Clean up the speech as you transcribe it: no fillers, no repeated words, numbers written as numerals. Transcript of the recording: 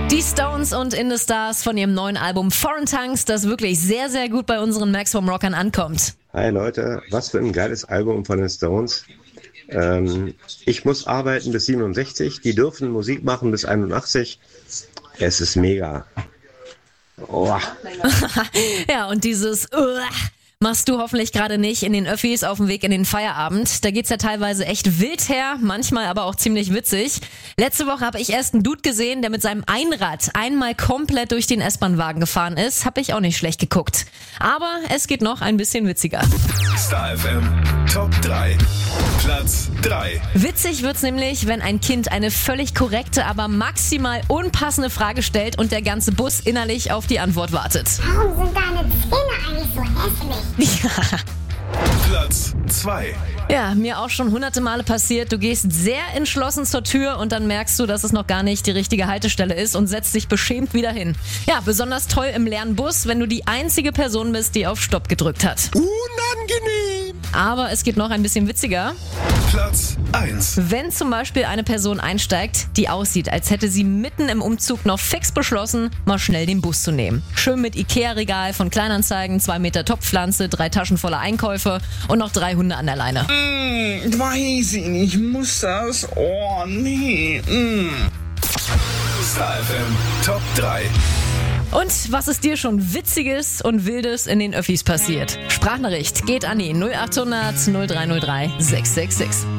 Die Stones und In the Stars von ihrem neuen Album Foreign Tongues, das wirklich sehr, sehr gut bei unseren Maximum Rockern ankommt. Hi Leute, was für ein geiles Album von den Stones. Ich muss arbeiten bis 67, die dürfen Musik machen bis 81. Es ist mega. Oh. Ja, und dieses machst du hoffentlich gerade nicht in den Öffis auf dem Weg in den Feierabend. Da geht's ja teilweise echt wild her, manchmal aber auch ziemlich witzig. Letzte Woche habe ich erst einen Dude gesehen, der mit seinem Einrad einmal komplett durch den S-Bahn-Wagen gefahren ist. Hab ich auch nicht schlecht geguckt. Aber es geht noch ein bisschen witziger. Star FM Top 3. Platz 3. Witzig wird's nämlich, wenn ein Kind eine völlig korrekte, aber maximal unpassende Frage stellt und der ganze Bus innerlich auf die Antwort wartet. Warum sind deine Zähne eigentlich so hässlich? Ja. Platz 2. Ja, mir auch schon hunderte Male passiert. Du gehst sehr entschlossen zur Tür und dann merkst du, dass es noch gar nicht die richtige Haltestelle ist und setzt dich beschämt wieder hin. Ja, besonders toll im leeren Bus, wenn du die einzige Person bist, die auf Stopp gedrückt hat. Unangenehm. Aber es geht noch ein bisschen witziger. Platz 1. Wenn zum Beispiel eine Person einsteigt, die aussieht, als hätte sie mitten im Umzug noch fix beschlossen, mal schnell den Bus zu nehmen. Schön mit Ikea-Regal von Kleinanzeigen, 2 Meter Topfpflanze, 3 Taschen voller Einkäufe und noch 3 Hunde an der Leine. Weiß ich nicht, muss das? Oh, nee. Star FM Top 3. Und was ist dir schon Witziges und Wildes in den Öffis passiert? Sprachnachricht geht an die 0800 0303 666.